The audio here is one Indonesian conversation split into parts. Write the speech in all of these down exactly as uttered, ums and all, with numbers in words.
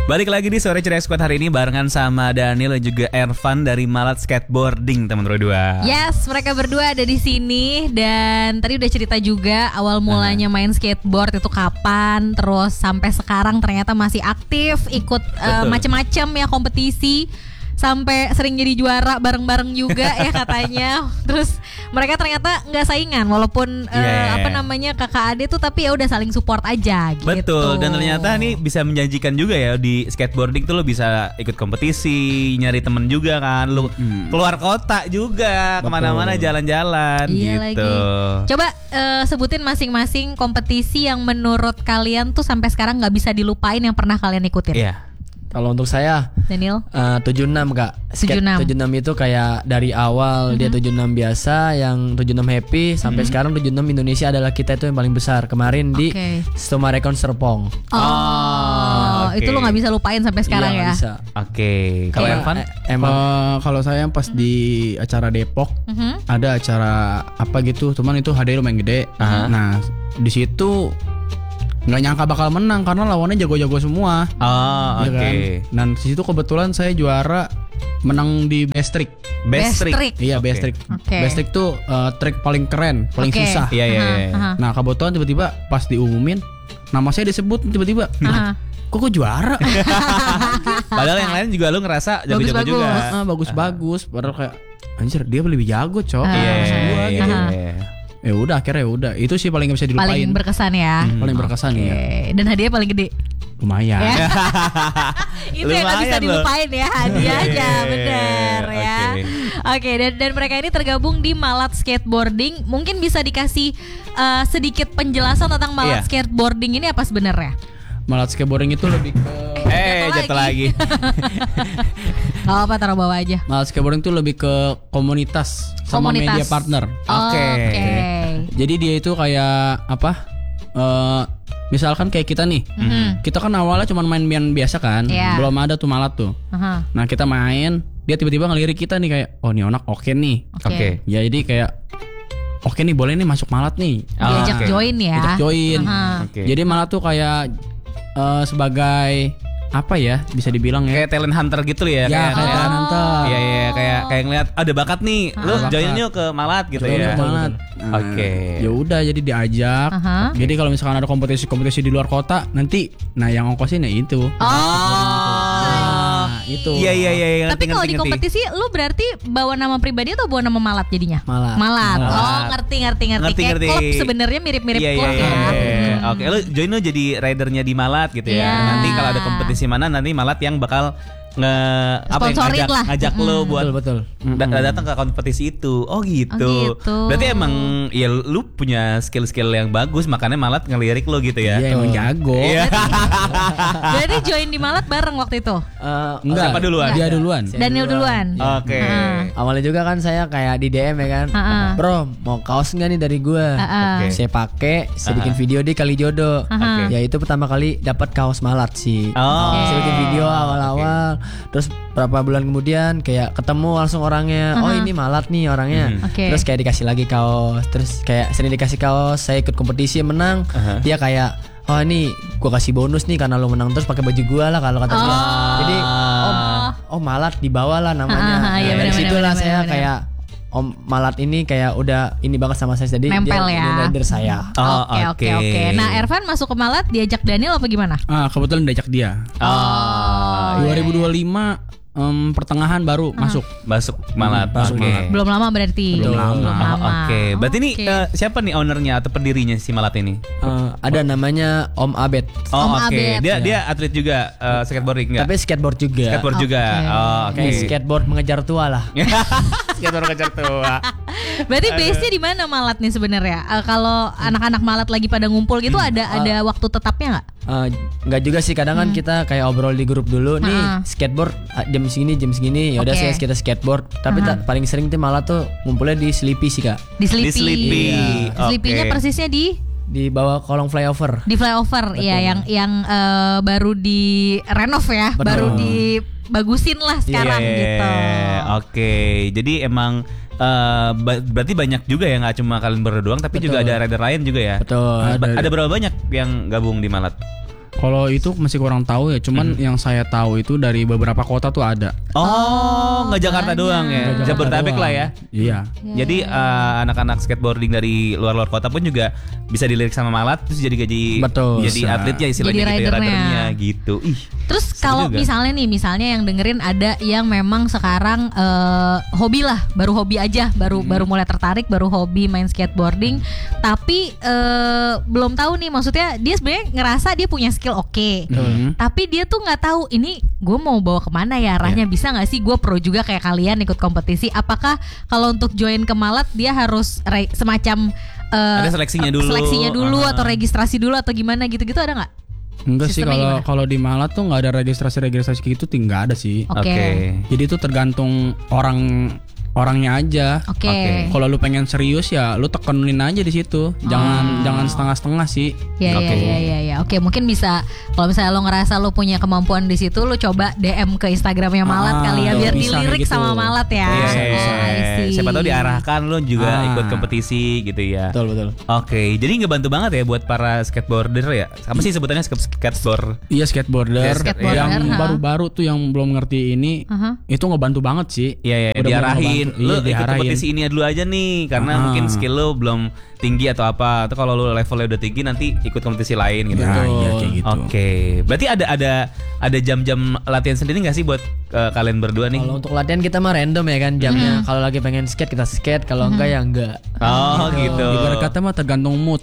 Balik lagi di Sore Ceria Squad hari ini barengan sama Daniel dan juga Ervan dari Malat Skateboarding, teman berdua. Yes, mereka berdua ada di sini dan tadi udah cerita juga awal mulanya main skateboard itu kapan, terus sampai sekarang ternyata masih aktif ikut uh, macam-macam ya kompetisi. Sampai sering jadi juara bareng-bareng juga ya katanya. Terus mereka ternyata nggak saingan walaupun yeah. uh, apa namanya kakak adik tuh, tapi ya udah saling support aja gitu. Betul, dan ternyata nih bisa menjanjikan juga ya di skateboarding tuh lo bisa ikut kompetisi, nyari temen juga kan, lo hmm. keluar kota juga, betul. Kemana-mana jalan-jalan iya gitu. Lagi. Coba uh, sebutin masing-masing kompetisi yang menurut kalian tuh sampai sekarang nggak bisa dilupain yang pernah kalian ikutin. Iya. Yeah. Kalau untuk saya Daniel uh, tujuh enam Kak. tujuh enam tujuh enam itu kayak dari awal mm-hmm. dia tujuh enam biasa, yang tujuh enam happy sampai mm-hmm. sekarang tujuh enam Indonesia adalah kita itu yang paling besar. Kemarin okay. di Stomarekon Serpong. Oh, oh okay. Itu lo nggak bisa lupain sampai sekarang iya, ya. Bisa. Oke. Okay. Kalau Ervan? Eh, emang uh, kalau saya pas mm-hmm. di acara Depok mm-hmm. ada acara apa gitu, cuman itu hadiah lumayan gede. Uh-huh. Nah di situ nggak nyangka bakal menang karena lawannya jago-jago semua. Oh, ya oke. Okay. Kan? Dan di situ kebetulan saya juara, menang di best trick. Best trick. Iya, okay. best trick. Okay. Best trick tuh uh, trick paling keren, paling okay. susah. Iya, iya, iya. Uh-huh. Nah, kebetulan tiba-tiba pas diumumin nama saya disebut tiba-tiba. Uh-huh. Kok gue juara? Padahal yang lain juga lu ngerasa jago-jago juga. Ah, bagus-bagus. Padahal kayak anjir dia lebih jago, Cok. Iya, iya, iya. Ya udah akhirnya ya udah itu sih paling gak bisa dilupain. Paling berkesan ya. Hmm, paling berkesan okay. ya. Dan hadiahnya paling gede. Lumayan. Ya. Itu yang gak bisa dilupain ya, hadiah aja bener ya. Oke okay. okay, dan dan mereka ini tergabung di Malat Skateboarding. Mungkin bisa dikasih uh, sedikit penjelasan tentang Malat yeah. Skateboarding ini apa sebenarnya? Malat Skateboarding itu lebih ke Eh jatuh lagi. Gak apa taruh bawah aja. Malat Skateboarding itu lebih ke komunitas sama komunitas. media partner. Oke. Okay. Okay. Jadi dia itu kayak apa? Uh, misalkan kayak kita nih, mm-hmm. kita kan awalnya cuma main-main biasa kan, yeah. belum ada tuh Malat tuh. Uh-huh. Nah kita main, dia tiba-tiba ngelirik kita nih kayak, oh nih anak oke okay nih. Oke. Okay. Okay. Ya jadi kayak oke okay nih boleh nih masuk Malat nih. Oh, diajak okay. join ya. Diajak join. Uh-huh. Okay. Jadi Malat tuh kayak uh, sebagai apa ya bisa dibilang ya kayak talent hunter gitu ya, ya kayak talent hunter. Iya iya kayak kayak ngeliat ada bakat nih, lu join yuk ke Malat gitu join ya. Ke Malat. Nah, Oke. Okay. Ya udah jadi diajak. Uh-huh. Jadi kalau misalkan ada kompetisi-kompetisi di luar kota nanti, nah yang ongkosin ya itu. Oh. Nah, itu. Iya iya iya. Tapi kalau di kompetisi lu berarti bawa nama pribadi atau bawa nama Malat jadinya? Malat. Malat. Malat. Oh ngerti ngerti ngerti. ngerti, Kayak ngerti. klub sebenarnya mirip-mirip iya, klub iya, ya. Iya, iya. Hmm. Oke, lu join lu jadi ridernya di Malat gitu ya. Yeah. Nanti kalau ada kompetisi mana nanti Malat yang bakal nge apa yang ngajak lah. ngajak mm. lo buat betul, betul. Da- datang ke kompetisi itu. Oh gitu. Oh, gitu. Berarti emang ya lu punya skill-skill yang bagus makanya Malat ngelirik lo gitu ya. Iya emang jago. Berarti join di Malat bareng waktu itu? Uh, enggak. Siapa duluan? Dia duluan. Daniel duluan. Oke. Okay. Uh-huh. Awalnya juga kan saya kayak di D M ya kan. Uh-huh. Bro, mau kaos enggak nih dari gua? Uh-huh. Okay. Saya pakai, saya uh-huh. bikin video di Kalijodo. Uh-huh. Okay. Ya itu pertama kali dapat kaos Malat sih. Oh. Okay. Saya bikin video awal-awal. Okay. Terus berapa bulan kemudian kayak ketemu langsung orangnya. Uh-huh. Oh, ini Malat nih orangnya. Uh-huh. Okay. Terus kayak dikasih lagi kaos. Terus kayak sering dikasih kaos, saya ikut kompetisi menang. Uh-huh. Dia kayak oh ini gue kasih bonus nih karena lo menang, terus pakai baju gue lah kalau kata dia. Oh. Jadi oh, oh Malat dibawa lah namanya. Ah, iya, nah, dari bener, situlah bener, saya bener. kayak Om Malat ini kayak udah ini banget sama saya, jadi nempel dia ya. rider saya. Oke oke oke. Nah Ervan masuk ke Malat diajak Daniel apa gimana? Ah kebetulan diajak dia. Oh. dua ribu dua puluh lima Um, pertengahan baru uh-huh. masuk masuk Malat. Masuk Oke. Malat. Belum lama berarti. Belum lama. Belum Oh, lama. Oke. Okay. Berarti ini okay. uh, siapa nih ownernya atau pendirinya si Malat ini? Uh, ada namanya Om Abed. Oh Om oke. Okay. Abed. Dia Ya. dia atlet juga uh, skateboarding enggak? Tapi skateboard juga. Skateboard juga. Okay. Oh, oke. Kayak skateboard mengejar tua lah. Skateboard mengejar tua. Berarti base-nya di mana Malat nih sebenarnya? Uh, kalau anak-anak Malat lagi pada ngumpul gitu hmm. ada uh, ada waktu tetapnya nggak? Uh, nggak juga sih, kadang kan hmm. kita kayak obrol di grup dulu nih uh-huh. skateboard jam segini jam segini ya udah okay. saya kita skateboard, tapi uh-huh. ta- paling sering tuh malah tuh ngumpulnya di Sleepy sih Kak. Di Sleepy. Di Sleepy. Iya. Okay. Sleepy-nya persisnya di di bawah kolong flyover. Di flyover ya, yang yang uh, baru di renov ya, Betul. baru dibagusin lah sekarang yeah, gitu. Oke, okay. Jadi emang uh, ba- berarti banyak juga ya, nggak cuma kalian berdua doang, tapi Betul. juga ada rider lain juga ya. Betul. Ada, Ada, ada berapa banyak yang gabung di Malat? Kalau itu masih kurang tahu ya, cuman hmm. yang saya tahu itu dari beberapa kota tuh ada. Oh, nggak Jakarta banyak. doang ya, Nggak Jabodetabek doang. lah ya. Iya. Jadi uh, anak-anak skateboarding dari luar-luar kota pun juga bisa dilirik sama Malat, terus jadi gaji, Betul, jadi bisa. atletnya istilahnya Jadi gitu ya, ridernya. ridernya gitu. Ih, Terus seru kalau juga. misalnya nih, misalnya yang dengerin ada yang memang sekarang eh, hobi lah, baru hobi aja, baru Hmm. baru mulai tertarik, baru hobi main skateboarding, tapi eh, belum tahu nih, maksudnya dia sebenarnya ngerasa dia punya skill oke, Hmm. tapi dia tuh nggak tahu ini gue mau bawa kemana ya arahnya, Iya. bisa nggak sih gue pro juga kayak kalian ikut kompetisi? Apakah kalau untuk join ke Malat dia harus re- semacam eh, Ada seleksinya dulu. seleksinya dulu Ah. atau registrasi dulu atau gimana gitu-gitu, ada nggak? Enggak sih, Sistemnya kalau gimana? kalau di Malat tuh nggak ada registrasi-registrasi gitu, tinggal ada sih. Oke. Oke. Jadi itu tergantung orang orangnya aja. Oke. Oke. Kalau lu pengen serius ya lu tekenin aja di situ. Jangan jangan setengah-setengah sih. Ya, Oke. ya, ya, ya, ya. Oke, mungkin bisa kalau misalnya lo ngerasa lo punya kemampuan di situ, lo coba D M ke Instagramnya Malat Ah, kali ya, biar bisa dilirik gitu. sama Malat ya. Iya, Oh, I see. siapa tahu diarahkan lo juga Ah. ikut kompetisi gitu ya. Betul betul. Oke, jadi ngebantu banget ya buat para skateboarder ya. Apa sih sebutannya sk- skateboard? Iya, skateboarder, Skateboarder, yang ha. baru-baru tuh yang belum ngerti ini, Aha. itu ngebantu banget sih. Iya, ya, Bener-bener diarahin. ngebantu. Lu Iya, ikut diarahin. kompetisi ini dulu aja nih, karena Ah. mungkin skill lo belum tinggi atau apa. Atau kalau lu levelnya udah tinggi nanti ikut kompetisi lain gitu. Nah, iya kayak gitu. Oke, berarti ada ada ada jam-jam latihan sendiri nggak sih buat uh, kalian berdua nih? Kalau untuk latihan kita mah random ya kan jamnya. Kalau lagi pengen skate kita skate, kalau enggak ya enggak. Oh gitu. Ibarat kata mah tergantung mood.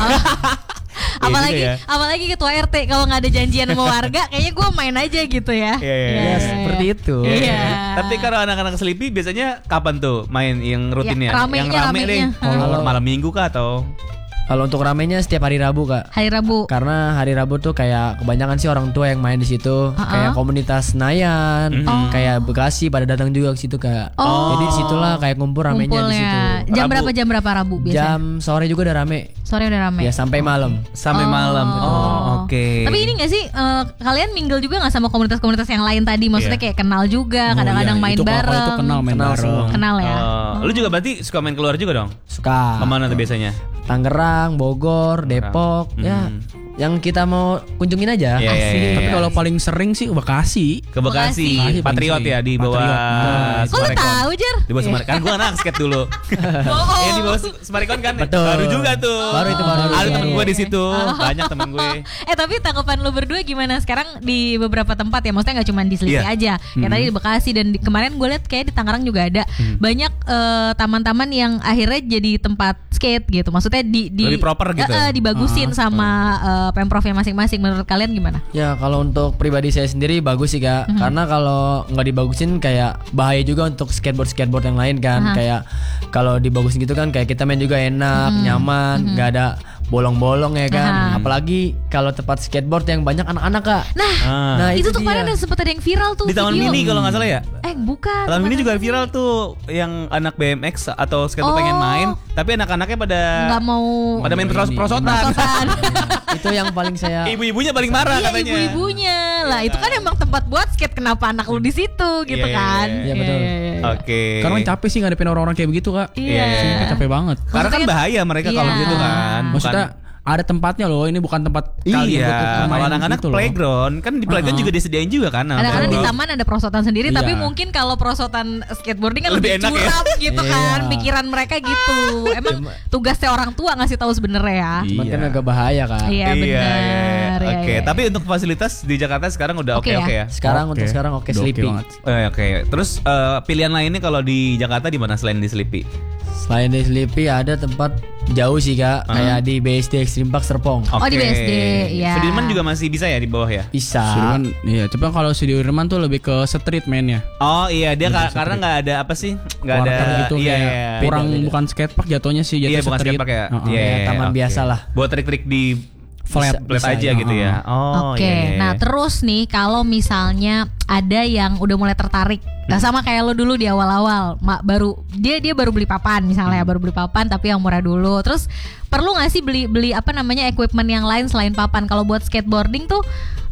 Iya apalagi juga ya. apalagi ketua R T kalau nggak ada janjian sama warga, kayaknya gue main aja gitu ya. Iya, iya, Iya, iya. Ya seperti itu. Iya. Iya. Tapi kalau anak-anak Sleepy biasanya kapan tuh main yang rutinnya? Ya, ramenya, yang rame deh. ramenya. Kalau malam minggu kah atau? Kalau untuk ramenya setiap hari Rabu kak. Hari Rabu. Karena hari Rabu tuh kayak kebanyakan sih orang tua yang main di situ, kayak komunitas Senayan, kayak Bekasi pada datang juga ke situ kak. Oh. Jadi disitulah kayak ngumpul ramenya di situ. Ngumpulnya. Jam Rabu. berapa jam berapa Rabu biasanya? Jam sore juga udah rame, Sore udah rame. ya sampai malam. Sampai Oh. malam. Oh, oke. Tapi ini gak sih eh, kalian mingle juga gak sama komunitas-komunitas yang lain tadi? Maksudnya Iya. kayak kenal juga, Oh, kadang-kadang iya, main itu kalau- bareng. kalau itu kenal main Kenal bareng. semua. Kenal ya. Oh, lu juga berarti suka main keluar juga dong? Suka. Kemana tuh biasanya? Tangerang, Bogor, Depok, ya yang kita mau kunjungin aja. Iya, iya, iya. Tapi kalau paling sering sih Bekasi. Ke Bekasi, Bekasi. Patriot ya di bawah Patriot. Kok lu Sumarekon. tahu, Jer? Di bawah Sumarekon. Kan gua anak skate dulu. Oh. Ya di bawah Sumarekon kan. Betul. Baru juga tuh. Baru itu, baru. Ada Iya, temen iya. gue di situ. Banyak temen gue. Eh tapi tanggapan lu berdua gimana sekarang di beberapa tempat ya? Maksudnya gak cuma di Selipi Iya. aja. Kayak tadi di Bekasi dan di, kemarin gue lihat kayak di Tangerang juga ada banyak eh, taman-taman yang akhirnya jadi tempat skate gitu. Maksudnya di, di Lebih proper gitu. Eh, eh, dibagusin sama eh, pemprovnya masing-masing. Menurut kalian gimana? Ya kalau untuk pribadi saya sendiri bagus sih kak, karena kalau nggak dibagusin kayak bahaya juga untuk skateboard skateboard yang lain kan. Kayak kalau dibagusin gitu kan kayak kita main juga enak, nyaman, nggak ada bolong-bolong ya kan. Aha. Apalagi kalau tempat skateboard yang banyak anak-anak kak. Nah, Ah. itu, tuh dia. kemarin ada sempat ada yang viral tuh Di Taman video. Mini kalau nggak salah ya. Eh bukan. Taman Mini bukan. juga viral tuh yang anak B M X atau skateboard Oh. pengen main, tapi anak-anaknya pada nggak mau pada main pros- prosotan. prosotan. Itu yang paling saya Ibu-ibunya paling marah Iya, katanya. ibu-ibunya lah, itu kan emang tempat buat skate, kenapa anak lu di situ gitu Iya, iya, kan? iya. Iya, betul. Oke. Karena capek sih ngadepin orang-orang kayak begitu kak. Iya. Sumpah capek banget. Karena kan bahaya mereka kalau Iya. gitu kan. Maksudnya ada tempatnya loh, ini bukan tempat kalian Iya, buat main kalau anak-anak gitu loh. playground kan di playground juga disediain juga kan. Ada karena di playground. taman ada prosotan sendiri, Iya. tapi mungkin kalau prosotan skateboarding kan Lebih lebih, enak ya. curam gitu Iya. kan, pikiran mereka gitu. Emang tugasnya orang tua ngasih tahu sebenarnya ya. cuman kan Iya. agak bahaya kak. Iya benar. iya. Iya, Oke, iya. tapi untuk fasilitas di Jakarta sekarang udah Oke oke-oke ya? ya. Sekarang Oke. untuk sekarang oke Udah Sleepy. banget. Eh, Oke, terus eh, pilihan lainnya kalau di Jakarta di mana selain di Sleepy? Selain di Sleepy ada tempat jauh sih kak, kayak di B S D Extreme Park Serpong. Oh, di B S D, iya. Sudirman juga masih bisa ya di bawah ya? Bisa. Sudirman, iya. Coba kalau Sudirman tuh lebih ke street mainnya. Oh iya, dia ka- karena nggak ada apa sih? Nggak ada Warteg gitu iya, kayak iya. kurang Beda, beda. bukan skatepark jatuhnya sih, Iya, jatuh bukan street. skatepark ya. Heeh. Iya, Kayak iya, taman oke. biasa lah. Buat trik-trik di Flat, flat bisa, aja iya. gitu ya. Oh, Oke, iya, iya. nah terus nih kalau misalnya ada yang udah mulai tertarik, nah sama kayak lo dulu di awal-awal, ma- baru dia dia baru beli papan misalnya, baru beli papan tapi yang murah dulu. Terus perlu nggak sih beli beli apa namanya equipment yang lain selain papan? Kalau buat skateboarding tuh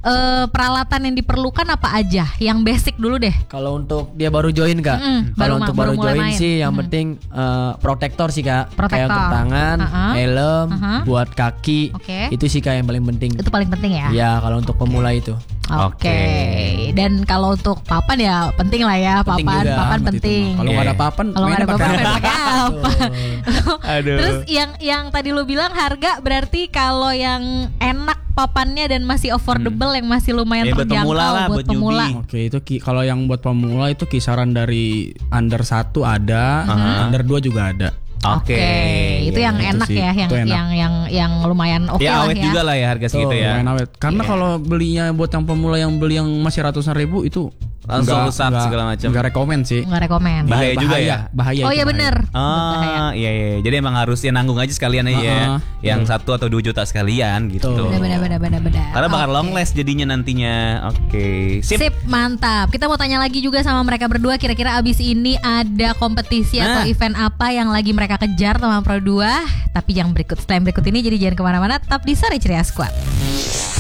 uh, peralatan yang diperlukan apa aja? Yang basic dulu deh. Kalau untuk dia baru join Kak, Mm-mm, kalau baru untuk ma- baru, baru mulai join main. sih yang Mm-mm. penting uh, protektor sih Kak, Protektor. kayak untuk tangan, Uh-huh. helm, Uh-huh. buat kaki, Oke. itu sih Kak yang paling penting. Itu paling penting ya. Ya kalau untuk pemula itu. Oke. Oke. Dan kalau untuk papan ya penting lah ya, Penting papan, juga, papan amat itu penting. mah. Kalau nggak ada Iya. papan, Kalau nggak ada mainnya papan pakai apa? pakai apa? Aduh. Terus yang yang tadi lu bilang harga berarti kalau yang enak papannya dan masih affordable yang masih lumayan Ya, buat terjangkau pemula lah, buat buat pemula. newbie. Oke, itu ki- kalau yang buat pemula itu kisaran dari under satu ada, Aha. under dua juga ada. Oke. Oke, itu Iya, yang itu enak sih, ya, yang itu enak. yang yang yang lumayan oke Ya lah awet ya. juga lah ya harga segitu Tuh, ya. Lumayan awet. Karena Iya. kalau belinya buat yang pemula yang beli yang masih ratusan ribu itu Langsung nggak- rusak nggak- segala macam. nggak rekomen sih. Nggak rekomen. Bahaya Iya, juga bahaya, ya? Bahaya. Oh itu iya bahaya. bener. Bahaya. Ah, iya iya. Jadi emang harus ya nanggung aja sekalian aja ya. Uh-uh. Yang satu atau dua juta sekalian gitu. Tuh. Benar benar benar benar. Karena bakal Oke. long last jadinya nantinya. Oke. Sip. Sip, mantap. Kita mau tanya lagi juga sama mereka berdua. Kira-kira abis ini ada kompetisi atau Nah. event apa yang lagi mereka kejar sama Pro dua? Tapi yang berikut, setelah yang berikut ini, jadi jangan kemana-mana. Tetap di Sore Ceria Squad.